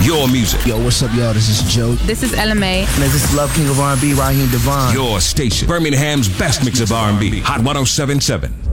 Your music. Yo, what's up, y'all? This is Joe. This is Ella May. And this is Love King of R&B, Raheem Devon. Your station. Birmingham's best mix of R&B. Hot 107.7.